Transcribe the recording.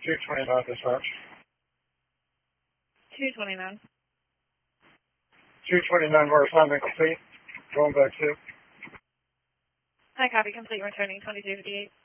229 dispatch. 229. 229, we're assignment complete. Going back to. Hi, copy complete, returning 2258.